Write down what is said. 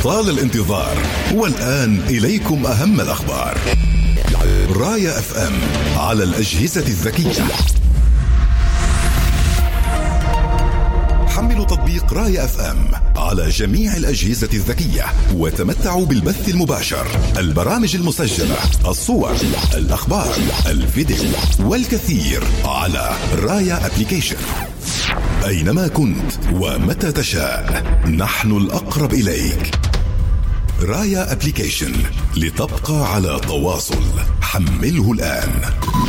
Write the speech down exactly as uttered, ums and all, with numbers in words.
طال الانتظار، والآن إليكم أهم الأخبار. راية اف ام على الأجهزة الذكية. حملوا تطبيق راية اف ام على جميع الأجهزة الذكية وتمتعوا بالبث المباشر، البرامج المسجلة، الصور، الأخبار، الفيديو والكثير على راية ابليكيشن. أينما كنت ومتى تشاء نحن الأقرب إليك. راية ابليكيشن، لتبقى على تواصل. حمله الآن.